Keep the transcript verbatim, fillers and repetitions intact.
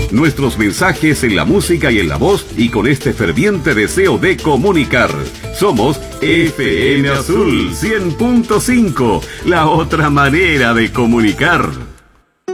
nuestros mensajes en la música y en la voz y con este ferviente deseo de comunicar. Somos F M Azul cien punto cinco, la otra manera de comunicar.